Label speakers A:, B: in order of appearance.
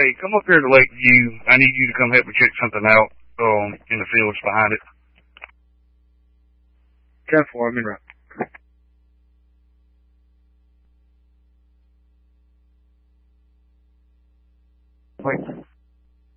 A: Hey, come up here to Lakeview. I need you to come help me check something out in the fields behind it.
B: 10-4, I'm in route. Wait.